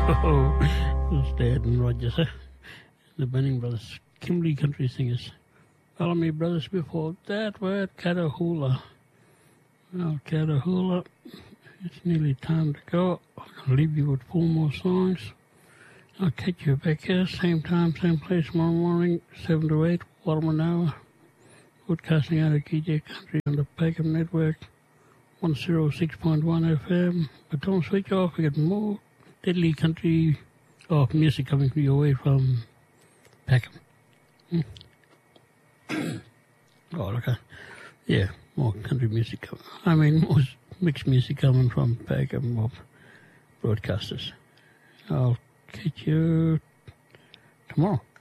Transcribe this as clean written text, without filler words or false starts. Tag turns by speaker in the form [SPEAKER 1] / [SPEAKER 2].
[SPEAKER 1] Oh, it was Dad and Roger, sir. The Benning Brothers, Kimberley country singers. Bellamy Brothers before that were Catahoula. Well, Catahoula, it's nearly time to go. I'll leave you with 4 more songs. I'll catch you back here, same time, same place tomorrow morning, 7 to 8, 1 hour. Broadcasting out of KJ Country on the Peckham Network, 106.1 FM. But don't switch off, we get more deadly country music coming your way from Peckham. Oh, look, yeah, more country music. More mixed music coming from Peckham of broadcasters. I'll catch you tomorrow.